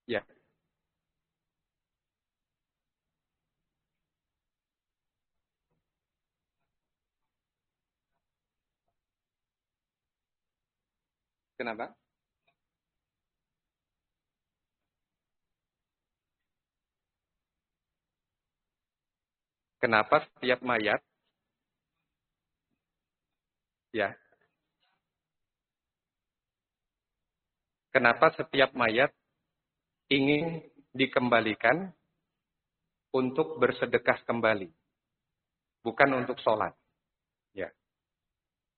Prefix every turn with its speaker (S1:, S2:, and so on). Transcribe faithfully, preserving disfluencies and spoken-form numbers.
S1: Ya. Kenapa? Kenapa setiap mayat, ya, kenapa setiap mayat ingin dikembalikan untuk bersedekah kembali, bukan untuk sholat?